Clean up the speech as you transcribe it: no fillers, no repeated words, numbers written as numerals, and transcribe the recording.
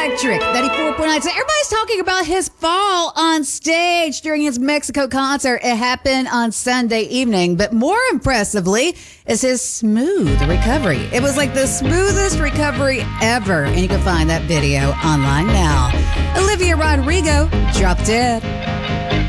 Electric 94.9. So everybody's talking about his fall on stage during his Mexico concert. It happened on Sunday evening, but more impressively is his smooth recovery. It was like the smoothest recovery ever, and you can find that video online now. Olivia Rodrigo, Drop Dead.